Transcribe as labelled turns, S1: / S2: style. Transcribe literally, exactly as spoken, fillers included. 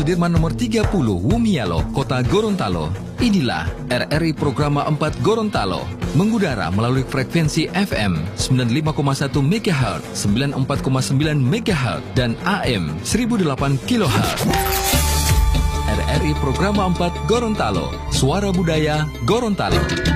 S1: Sudirman nomor tiga puluh Wumialo, Kota Gorontalo. Inilah R R I Programa empat Gorontalo, mengudara melalui frekuensi F M sembilan puluh lima koma satu megahertz, sembilan puluh empat koma sembilan megahertz, dan A M seribu delapan kilohertz. R R I Programa empat Gorontalo, suara budaya Gorontalo.